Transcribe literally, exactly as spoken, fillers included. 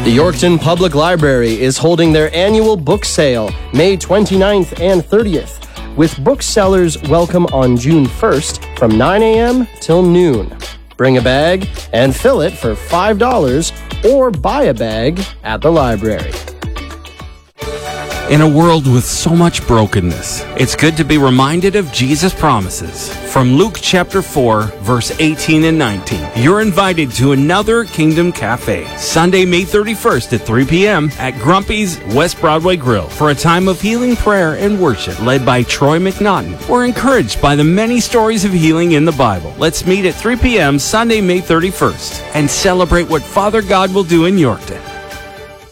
The Yorkton Public Library is holding their annual book sale May twenty-ninth and thirtieth, with booksellers welcome on June first from nine a.m. till noon. Bring a bag and fill it for five dollars or buy a bag at the library. In a world with so much brokenness, it's good to be reminded of Jesus' promises. From Luke chapter four, verse eighteen and nineteen, you're invited to another Kingdom Cafe, Sunday, May thirty-first at three p.m. at Grumpy's West Broadway Grill for a time of healing prayer and worship led by Troy McNaughton. We're encouraged by the many stories of healing in the Bible. Let's meet at three p.m. Sunday, May thirty-first and celebrate what Father God will do in Yorkton.